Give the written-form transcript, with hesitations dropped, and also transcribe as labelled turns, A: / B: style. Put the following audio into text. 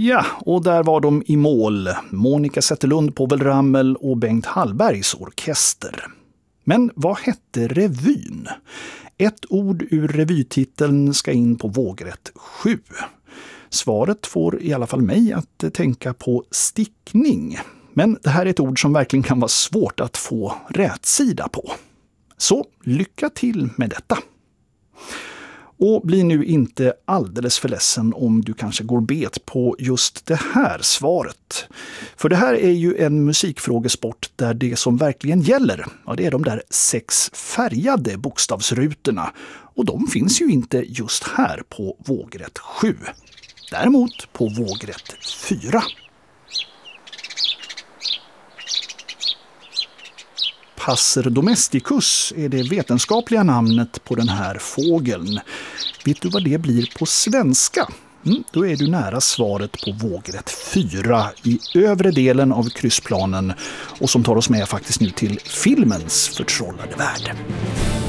A: Ja, och där var de i mål. Monica Zetterlund, Povel Ramel och Bengt Hallbergs orkester. Men vad hette revyn? Ett ord ur revytiteln ska in på vågrätt 7. Svaret får i alla fall mig att tänka på stickning. Men det här är ett ord som verkligen kan vara svårt att få rätt sida på. Så lycka till med detta! Och bli nu inte alldeles för ledsen om du kanske går bet på just det här svaret. För det här är ju en musikfrågesport där det som verkligen gäller, ja, det är de där 6 färgade bokstavsrutorna. Och de finns ju inte just här på vågrätt 7. Däremot på vågrätt 4. Passer domesticus är det vetenskapliga namnet på den här fågeln. Vet du vad det blir på svenska? Då är du nära svaret på vågrätt 4 i övre delen av kryssplanen och som tar oss med faktiskt nu till filmens förtrollade värld.